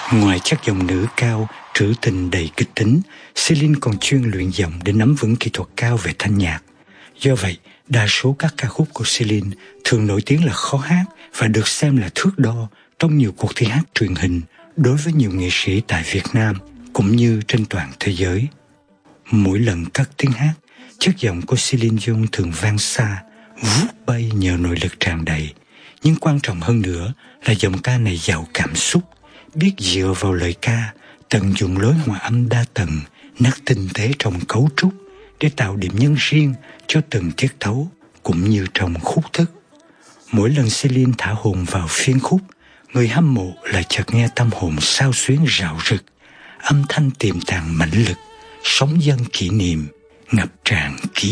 Ngoài chất giọng nữ cao, trữ tình đầy kịch tính, Celine còn chuyên luyện giọng để nắm vững kỹ thuật cao về thanh nhạc. Do vậy, đa số các ca khúc của Celine thường nổi tiếng là khó hát và được xem là thước đo trong nhiều cuộc thi hát truyền hình đối với nhiều nghệ sĩ tại Việt Nam cũng như trên toàn thế giới. Mỗi lần cất tiếng hát, chất giọng của Celine Dion thường vang xa, vút bay nhờ nội lực tràn đầy. Nhưng quan trọng hơn nữa là giọng ca này giàu cảm xúc, biết dựa vào lời ca, tận dụng lối hòa âm đa tầng, nét tinh tế trong cấu trúc để tạo điểm nhấn riêng cho từng tiết tấu cũng như trong khúc thức. Mỗi lần Celine thả hồn vào phiên khúc, người hâm mộ lại chợt nghe tâm hồn xao xuyến rạo rực, âm thanh tiềm tàng mãnh lực, sóng dâng kỷ niệm, ngập tràn ký